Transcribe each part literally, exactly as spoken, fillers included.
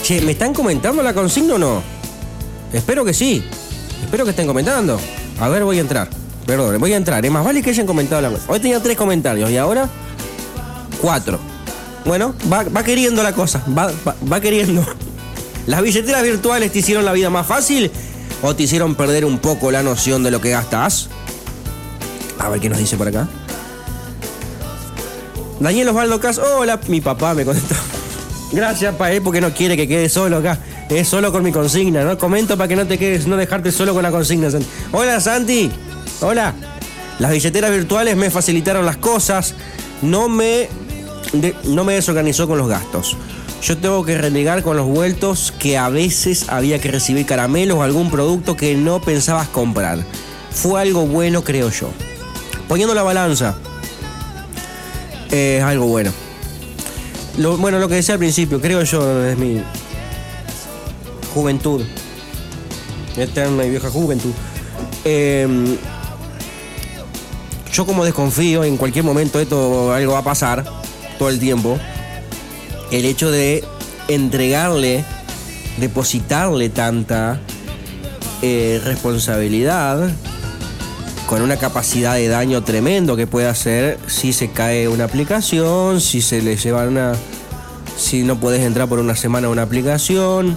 Che, ¿me están comentando la consigna o no? Espero que sí. Espero que estén comentando. A ver, voy a entrar. Perdón, voy a entrar. Es más vale que hayan comentado la cosa. Hoy tenía tres comentarios y ahora cuatro. Bueno, va, va queriendo la cosa. Va, va, va queriendo. ¿Las billeteras virtuales te hicieron la vida más fácil o te hicieron perder un poco la noción de lo que gastas? A ver qué nos dice por acá. Daniel Osvaldo Cas. Hola, mi papá me contestó. Gracias, pa, eh, porque no quiere que quede solo acá. Es solo con mi consigna, ¿no? Comento para que no te quedes, no dejarte solo con la consigna, Santi. Hola, Santi. Hola. Las billeteras virtuales me facilitaron las cosas. No me, de, no me desorganizó con los gastos. Yo tengo que renegar con los vueltos que a veces había que recibir caramelos o algún producto que no pensabas comprar. Fue algo bueno, creo yo. Poniendo la balanza, es eh, algo bueno. Lo, bueno, lo que decía al principio, creo yo, es mi juventud. Eterna y vieja juventud. Eh, yo como desconfío, en cualquier momento esto algo va a pasar, todo el tiempo. El hecho de entregarle, depositarle tanta eh, responsabilidad con una capacidad de daño tremendo que puede hacer si se cae una aplicación, si se le lleva una, si no puedes entrar por una semana a una aplicación.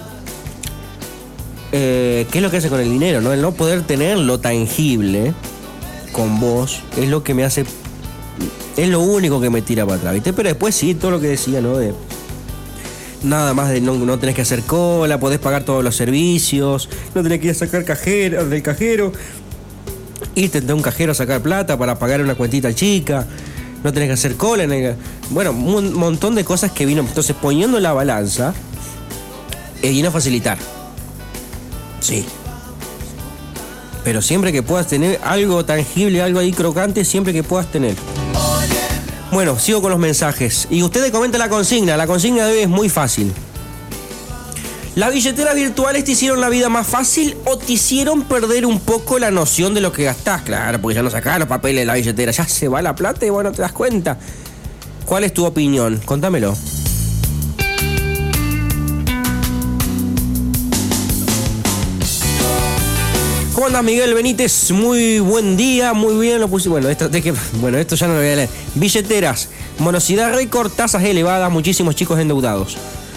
Eh, ¿Qué es lo que hace con el dinero, no? El no poder tenerlo tangible con vos es lo que me hace, es lo único que me tira para atrás, ¿viste? Pero después sí, todo lo que decía, ¿no? De nada más de no, no tenés que hacer cola, podés pagar todos los servicios, no tenés que ir a sacar cajero, del cajero, irte a un cajero a sacar plata para pagar una cuentita chica, no tenés que hacer cola, el, bueno, un montón de cosas que vino. Entonces, poniendo la balanza, eh, vino a facilitar. Sí. Pero siempre que puedas tener algo tangible, algo ahí crocante, siempre que puedas tener. Bueno, sigo con los mensajes. Y ustedes comenten la consigna. La consigna de hoy es muy fácil. ¿Las billeteras virtuales te hicieron la vida más fácil o te hicieron perder un poco la noción de lo que gastás? Claro, porque ya no sacás los papeles de la billetera, ya se va la plata y vos no te das cuenta. ¿Cuál es tu opinión? Contámelo. ¿Cómo andas, Miguel Benítez? Muy buen día, muy bien, lo puse. Bueno, esto, de que, bueno, esto ya no lo voy a leer. Billeteras, morosidad récord, tasas elevadas, muchísimos chicos endeudados.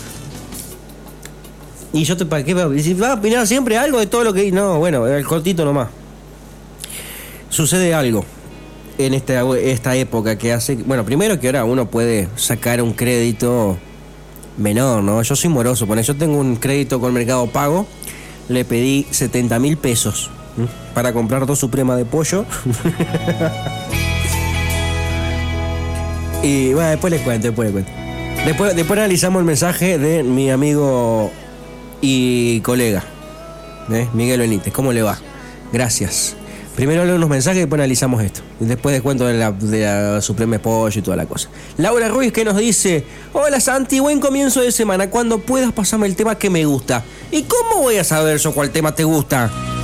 Y yo te para qué si vas a opinar siempre algo de todo lo que. No, bueno, el cortito nomás. Sucede algo en esta, esta época que hace. Bueno, primero que ahora uno puede sacar un crédito menor, ¿no? Yo soy moroso, bueno, yo tengo un crédito con Mercado Pago. Le pedí setenta mil pesos ¿eh? para comprar dos supremas de pollo. Y bueno, después les cuento, después les cuento. Después, después analizamos el mensaje de mi amigo y colega, ¿eh? Miguel Benítez. ¿Cómo le va? Gracias. Primero leo unos mensajes y después analizamos esto. Y después les cuento de la, de la suprema de pollo y toda la cosa. Laura Ruiz, que nos dice: hola Santi, buen comienzo de semana. Cuando puedas pasarme el tema que me gusta. ¿Y cómo voy a saber yo cuál tema te gusta?